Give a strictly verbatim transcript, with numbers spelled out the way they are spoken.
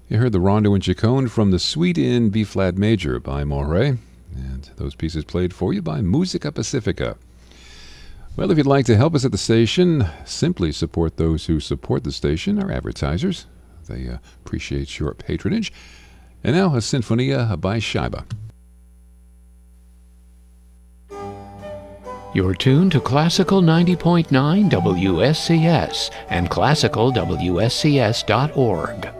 You heard the Rondo and Chaconne from the Suite in B-flat major by Moret, and those pieces played for you by Musica Pacifica. Well, if you'd like to help us at the station, simply support those who support the station, our advertisers. They uh, appreciate your patronage. And now, a Sinfonia by Scheibe. You're tuned to Classical ninety point nine W S C S and classical W S C S dot org.